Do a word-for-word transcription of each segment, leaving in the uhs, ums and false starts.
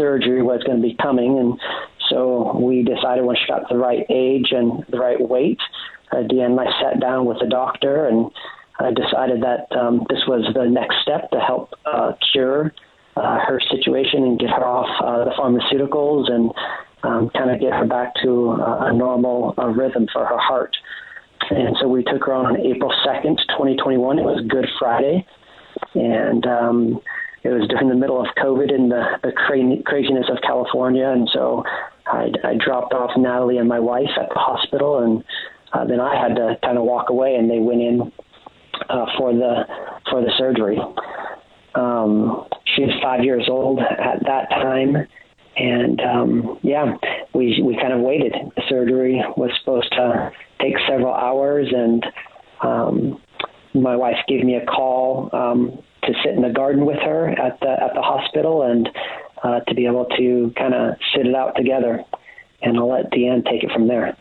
surgery was going to be coming. And so we decided when she got the right age and the right weight, uh, Deanne and I sat down with the doctor and I decided that um, this was the next step to help uh, cure uh, her situation and get her off uh, the pharmaceuticals and um, kind of get her back to uh, a normal uh, rhythm for her heart. And so we took her on April second, twenty twenty-one. It was Good Friday. And um, it was during the middle of COVID and the, the cra- craziness of California. And so I, I dropped off Natalie and my wife at the hospital. And uh, then I had to kind of walk away, and they went in uh, for the for the surgery. Um, she was five years old at that time. And, um, yeah, we we kind of waited. The surgery was supposed to take several hours, and um, my wife gave me a call um, to sit in the garden with her at the at the hospital and uh, to be able to kind of sit it out together. And I'll let Deanne take it from there.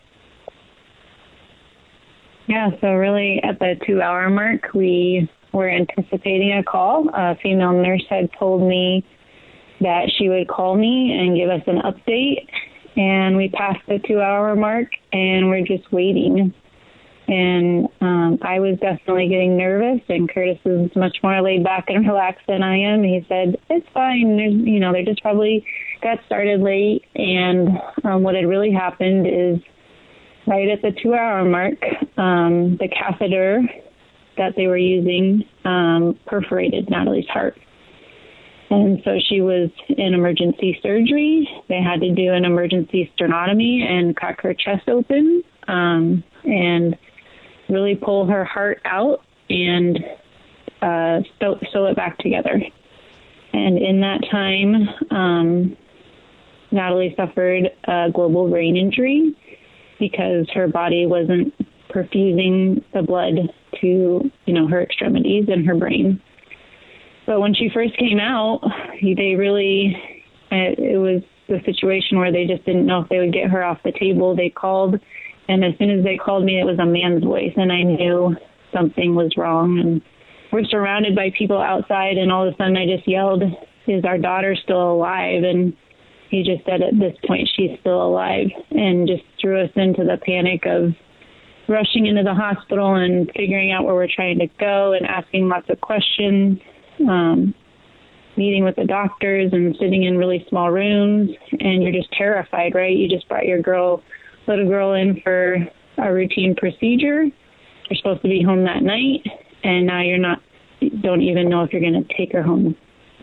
Yeah, so really at the two-hour mark, we were anticipating a call. A female nurse had told me that she would call me and give us an update, and we passed the two-hour mark, and we're just waiting. And um, I was definitely getting nervous, and Curtis is much more laid back and relaxed than I am. He said, it's fine. There's, you know, they just probably got started late, and um, what had really happened is right at the two-hour mark, um, the catheter that they were using um, perforated Natalie's heart. And so she was in emergency surgery. They had to do an emergency sternotomy and crack her chest open um, and really pull her heart out and uh, sew, sew it back together. And in that time, um, Natalie suffered a global brain injury because her body wasn't perfusing the blood to, you know, her extremities and her brain. But when she first came out, they really, it was the situation where they just didn't know if they would get her off the table. They called, and as soon as they called me, it was a man's voice, and I knew something was wrong. And we're surrounded by people outside, and all of a sudden I just yelled, is our daughter still alive? And he just said at this point, she's still alive, and just threw us into the panic of rushing into the hospital and figuring out where we're trying to go and asking lots of questions. Um, meeting with the doctors and sitting in really small rooms, and you're just terrified, right? You just brought your girl, little girl in for a routine procedure. You're supposed to be home that night, and now you're not, don't even know if you're going to take her home.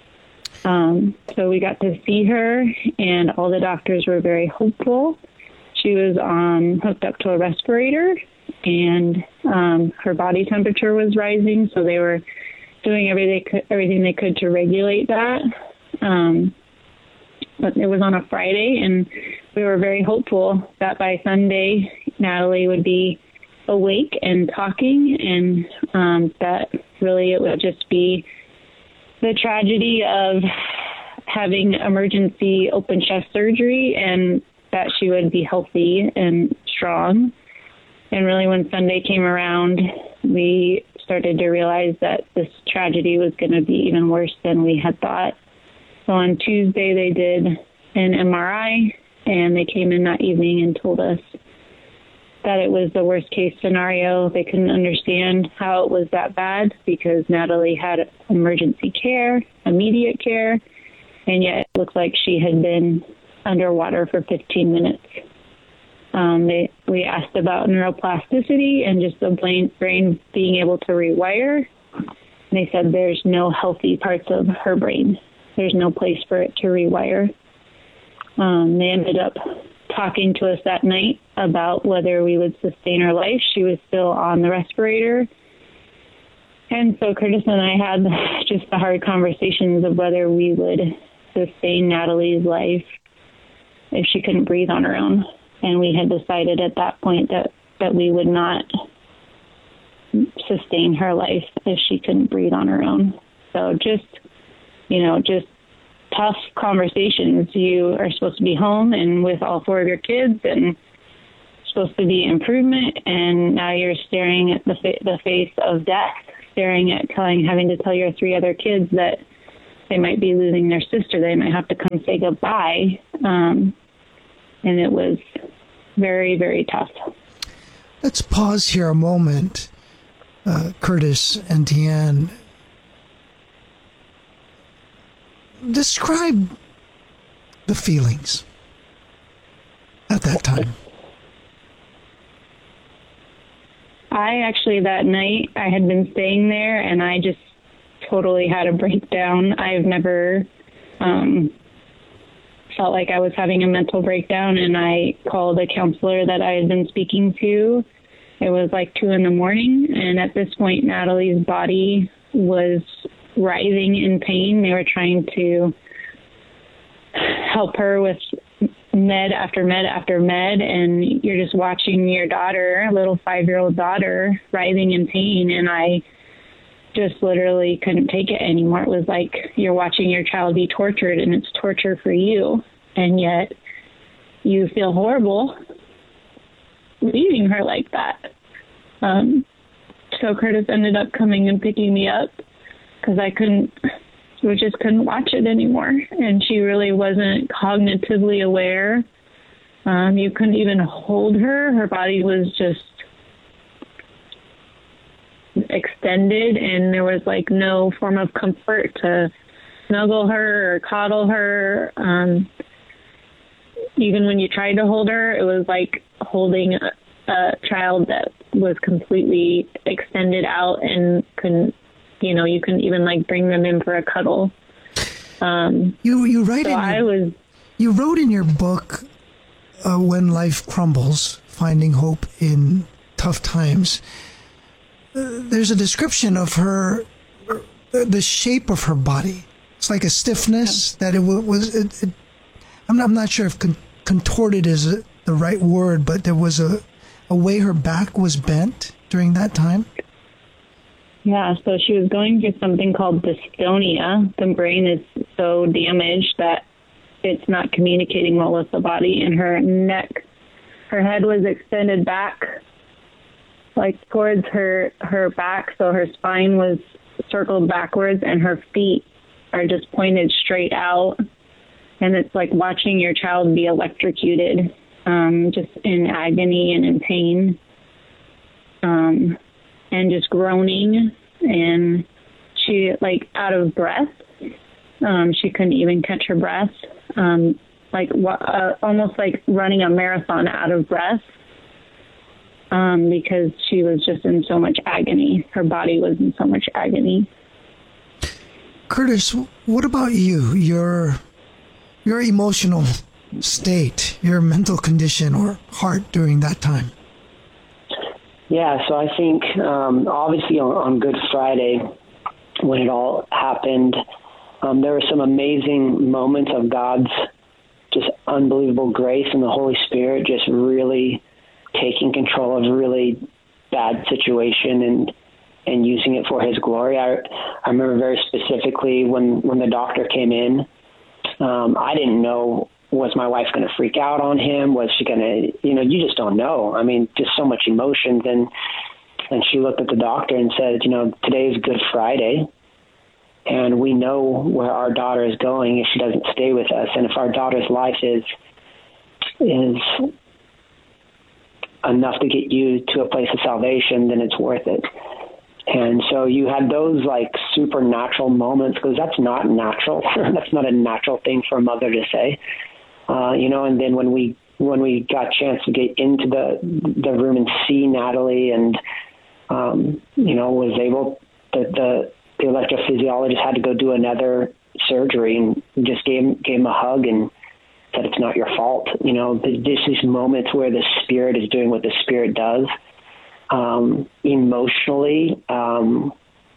Um, so we got to see her, and all the doctors were very hopeful. She was um, hooked up to a respirator, and um, her body temperature was rising, so they were doing everything they could, everything they could to regulate that. Um, but it was on a Friday, and we were very hopeful that by Sunday, Natalie would be awake and talking, and um, that really it would just be the tragedy of having emergency open chest surgery and that she would be healthy and strong. And really when Sunday came around, we started to realize that this tragedy was going to be even worse than we had thought. So on Tuesday, they did an M R I, and they came in that evening and told us that it was the worst case scenario. They couldn't understand how it was that bad because Natalie had emergency care, immediate care, and yet it looked like she had been underwater for fifteen minutes. Um, they, we asked about neuroplasticity and just the brain, brain being able to rewire. And they said there's no healthy parts of her brain. There's no place for it to rewire. Um, they ended up talking to us that night about whether we would sustain her life. She was still on the respirator. And so Curtis and I had just the hard conversations of whether we would sustain Natalie's life if she couldn't breathe on her own. And we had decided at that point that, that we would not sustain her life if she couldn't breathe on her own. So just, you know, just tough conversations. You are supposed to be home and with all four of your kids and supposed to be improvement. And now you're staring at the, fa- the face of death, staring at telling, having to tell your three other kids that they might be losing their sister. They might have to come say goodbye. Um, and it was very, very tough. Let's pause here a moment, uh, Curtis and Deanne. Describe the feelings at that time. I actually, that night, I had been staying there, and I just totally had a breakdown. I've never um, felt like I was having a mental breakdown, and I called a counselor that I had been speaking to. It was like two in the morning, and at this point, Natalie's body was writhing in pain. They were trying to help her with med after med after med, and you're just watching your daughter, a little five-year-old daughter, writhing in pain, and I just literally couldn't take it anymore. It was like you're watching your child be tortured, and it's torture for you, and yet you feel horrible leaving her like that. Um, so Curtis ended up coming and picking me up because I couldn't, we just couldn't watch it anymore. And she really wasn't cognitively aware. Um, you couldn't even hold her. Her body was just extended, and there was like no form of comfort to snuggle her or coddle her. Um, even when you tried to hold her, it was like holding a, a child that was completely extended out and couldn't, you know, you couldn't even like bring them in for a cuddle. Um, you you write so in your, I was you wrote in your book, uh, When Life Crumbles, Finding Hope in Tough Times. Uh, there's a description of her, uh, the shape of her body. It's like a stiffness yeah. that it was. It, it, I'm, not, I'm not sure if con- contorted is a, the right word, but there was a, a way her back was bent during that time. Yeah, so she was going through something called dystonia. The brain is so damaged that it's not communicating well with the body, and her neck, her head was extended back, like towards her, her back, so her spine was circled backwards, and her feet are just pointed straight out, and it's like watching your child be electrocuted, um, just in agony and in pain. Um, and just groaning, and she, like, out of breath. Um, she couldn't even catch her breath, um, like uh, almost like running a marathon out of breath, um, because she was just in so much agony. Her body was in so much agony. Curtis, what about you? Your, your emotional state, your mental condition or heart during that time? Yeah, so I think um, obviously on, on Good Friday, when it all happened, um, there were some amazing moments of God's just unbelievable grace and the Holy Spirit just really taking control of a really bad situation and and using it for His glory. I, I remember very specifically when, when the doctor came in, um, I didn't know, was my wife going to freak out on him? Was she going to, you know, you just don't know. I mean, just so much emotions. And, and she looked at the doctor and said, you know, today is Good Friday, and we know where our daughter is going if she doesn't stay with us. And if our daughter's life is, is enough to get you to a place of salvation, then it's worth it. And so you had those like supernatural moments, because that's not natural. That's not a natural thing for a mother to say. Uh, you know, and then when we when we got a chance to get into the the room and see Natalie, and um, you know, was able the, the the electrophysiologist had to go do another surgery, and just gave gave him a hug and said, "It's not your fault." You know, this is moments where the Spirit is doing what the Spirit does. Um, emotionally, um,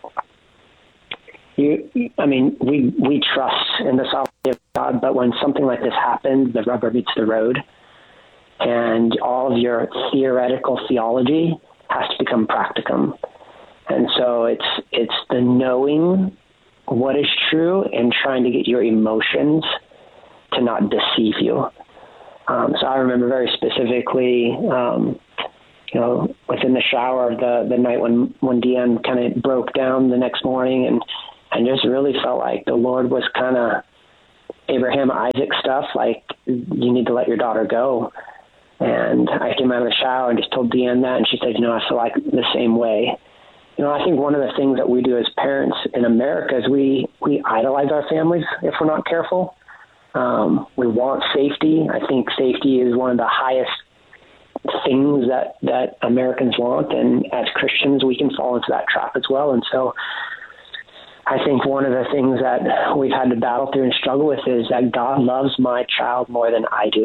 you, I mean, we, we trust in the sovereignty of God, but when something like this happens, the rubber meets the road, and all of your theoretical theology has to become practicum. And so it's, it's the knowing what is true and trying to get your emotions to not deceive you. Um, so I remember very specifically, um, you know, within the shower the, the night when, when Deanne kind of broke down the next morning, and and just really felt like the Lord was kind of Abraham, Isaac stuff, like, you need to let your daughter go. And I came out of the shower and just told Deanne that, and she said, you know, I feel like the same way. You know, I think one of the things that we do as parents in America is we, we idolize our families if we're not careful. Um, we want safety. I think safety is one of the highest things that, that Americans want. And as Christians, we can fall into that trap as well. And so I think one of the things that we've had to battle through and struggle with is that God loves my child more than I do.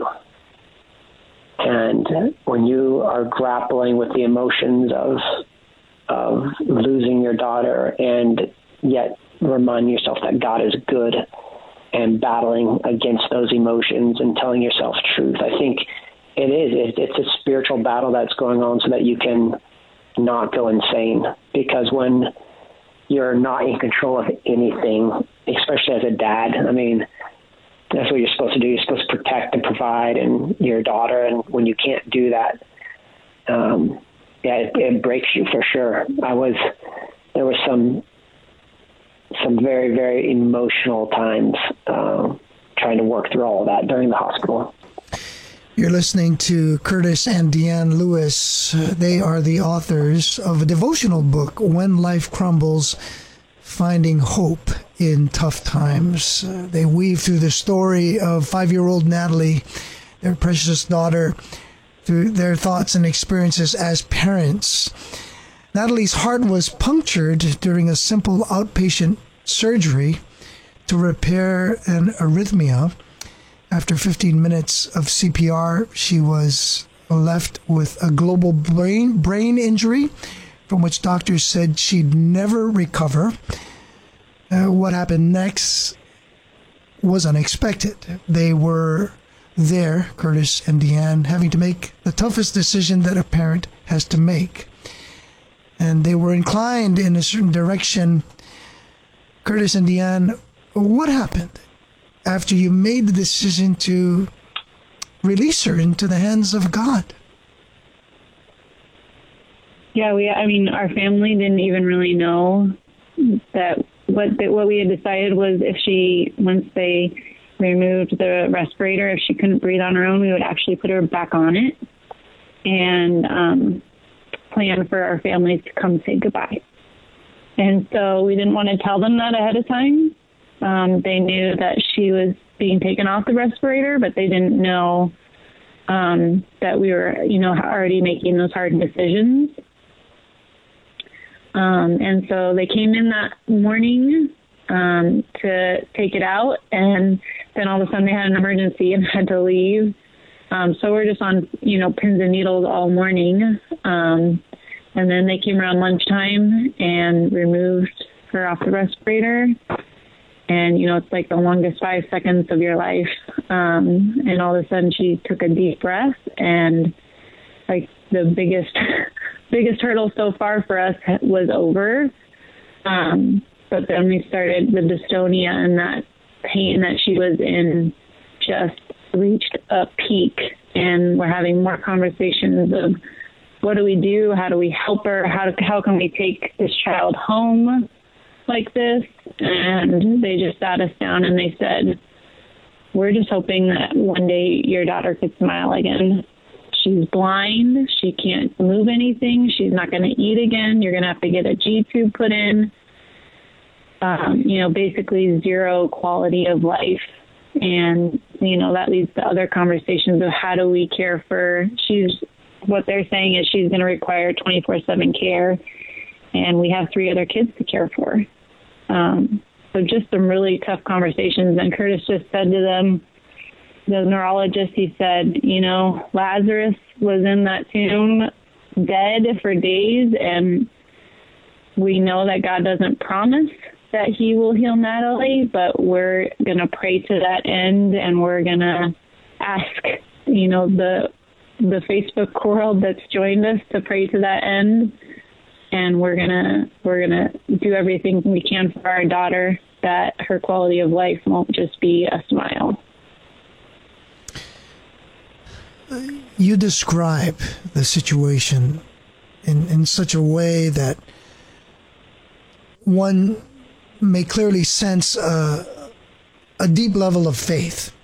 And when you are grappling with the emotions of of losing your daughter and yet remind yourself that God is good and battling against those emotions and telling yourself truth, I think it is. It's a spiritual battle that's going on so that you can not go insane. Because when you're not in control of anything, especially as a dad, I mean, that's what you're supposed to do. You're supposed to protect and provide and your daughter. And when you can't do that, um, yeah, it, it breaks you for sure. I was, there was some, some very, very emotional times uh, trying to work through all of that during the hospital. You're listening to Curtis and Deanne Lewis. They are the authors of a devotional book, When Life Crumbles, Finding Hope in Tough Times. Uh, they weave through the story of five-year-old Natalie, their precious daughter, through their thoughts and experiences as parents. Natalie's heart was punctured during a simple outpatient surgery to repair an arrhythmia. After fifteen minutes of C P R, she was left with a global brain brain injury from which doctors said she'd never recover. Uh, what happened next was unexpected. They were there, Curtis and Deanne, having to make the toughest decision that a parent has to make. And they were inclined in a certain direction. Curtis and Deanne, what happened after you made the decision to release her into the hands of God? Yeah, we. I mean, our family didn't even really know that what that what we had decided was if she, once they removed the respirator, if she couldn't breathe on her own, we would actually put her back on it and um, plan for our families to come say goodbye. And so we didn't want to tell them that ahead of time. Um, they knew that she was being taken off the respirator, but they didn't know um, that we were, you know, already making those hard decisions. Um, and so they came in that morning um, to take it out, and then all of a sudden they had an emergency and had to leave. Um, so we're just on, you know, pins and needles all morning. Um, and then they came around lunchtime and removed her off the respirator. And, you know, it's like the longest five seconds of your life. Um, and all of a sudden she took a deep breath, and like the biggest, biggest hurdle so far for us was over. Um, but then we started the dystonia, and that pain that she was in just reached a peak. And we're having more conversations of what do we do? How do we help her? How, do, how can we take this child home like this? And they just sat us down and they said, we're just hoping that one day your daughter could smile again. She's blind. She can't move anything. She's not going to eat again. You're going to have to get a G tube put in. Um, you know, basically zero quality of life. And, you know, that leads to other conversations of how do we care for, she's, what they're saying is she's going to require twenty-four seven care. And we have three other kids to care for. Um, so just some really tough conversations. And Curtis just said to them, the neurologist, he said, you know, Lazarus was in that tomb dead for days, and we know that God doesn't promise that he will heal Natalie, but we're going to pray to that end, and we're going to ask, you know, the the Facebook world that's joined us to pray to that end. And we're gonna we're gonna do everything we can for our daughter, that her quality of life won't just be a smile. You describe the situation in, in such a way that one may clearly sense a, a deep level of faith